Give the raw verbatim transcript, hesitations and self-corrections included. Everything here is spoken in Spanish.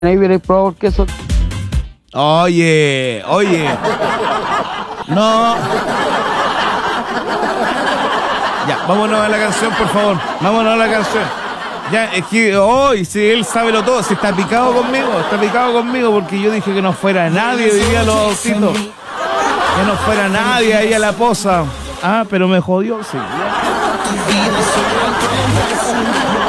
ahí hubierais probado el queso. Oye, oye. No. Ya, vámonos a la canción, por favor. Vámonos a la canción. Ya, es que hoy, si él sabe lo todo, si está picado conmigo, está picado conmigo porque yo dije que no fuera nadie hoy día a los bautitos. Que no fuera nadie ahí a la posa. Ah, pero me jodió, sí.